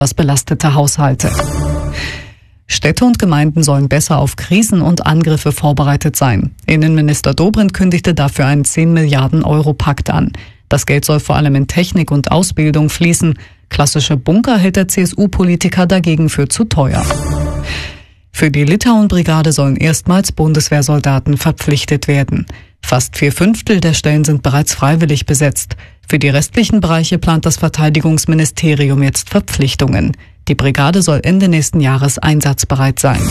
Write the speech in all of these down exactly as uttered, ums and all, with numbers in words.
belastete Haushalte. Städte und Gemeinden sollen besser auf Krisen und Angriffe vorbereitet sein. Innenminister Dobrindt kündigte dafür einen zehn Milliarden Euro Pakt an. Das Geld soll vor allem in Technik und Ausbildung fließen. Klassische Bunker hält der C S U-Politiker dagegen für zu teuer. Für die Litauen-Brigade sollen erstmals Bundeswehrsoldaten verpflichtet werden. Fast vier Fünftel der Stellen sind bereits freiwillig besetzt. Für die restlichen Bereiche plant das Verteidigungsministerium jetzt Verpflichtungen. Die Brigade soll Ende nächsten Jahres einsatzbereit sein.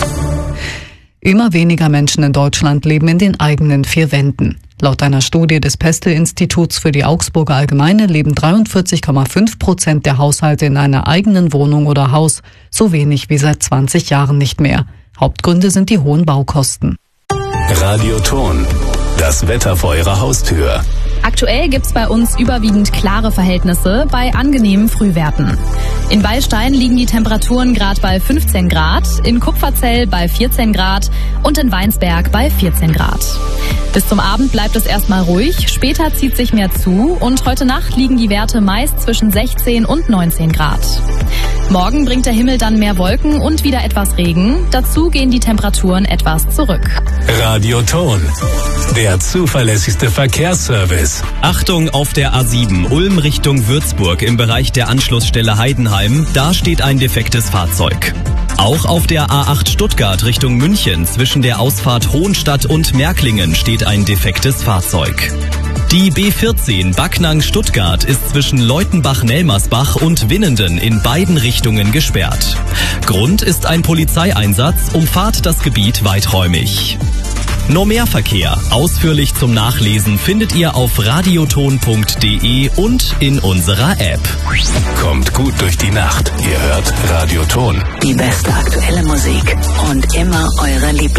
Immer weniger Menschen in Deutschland leben in den eigenen vier Wänden. Laut einer Studie des Pestel-Instituts für die Augsburger Allgemeine leben dreiundvierzig Komma fünf Prozent der Haushalte in einer eigenen Wohnung oder Haus, so wenig wie seit zwanzig Jahren nicht mehr. Hauptgründe sind die hohen Baukosten. Radioton, das Wetter vor Ihrer Haustür. Aktuell gibt's bei uns überwiegend klare Verhältnisse bei angenehmen Frühwerten. In Beilstein liegen die Temperaturen gerade bei fünfzehn Grad, in Kupferzell bei vierzehn Grad und in Weinsberg bei vierzehn Grad. Bis zum Abend bleibt es erstmal ruhig, später zieht sich mehr zu und heute Nacht liegen die Werte meist zwischen sechzehn und neunzehn Grad. Morgen bringt der Himmel dann mehr Wolken und wieder etwas Regen. Dazu gehen die Temperaturen etwas zurück. Radioton, der zuverlässigste Verkehrsservice. Achtung auf der A sieben Ulm Richtung Würzburg im Bereich der Anschlussstelle Heidenheim. Da steht ein defektes Fahrzeug. Auch auf der A acht Stuttgart Richtung München zwischen der Ausfahrt Hohenstadt und Märklingen steht ein defektes Fahrzeug. Die B vierzehn Backnang-Stuttgart ist zwischen Leutenbach-Nelmersbach und Winnenden in beiden Richtungen gesperrt. Grund ist ein Polizeieinsatz, umfahrt das Gebiet weiträumig. Noch mehr Verkehr, ausführlich zum Nachlesen, findet ihr auf radioton punkt de und in unserer App. Kommt gut durch die Nacht. Ihr hört Radioton. Die beste aktuelle Musik und immer eure Lieblings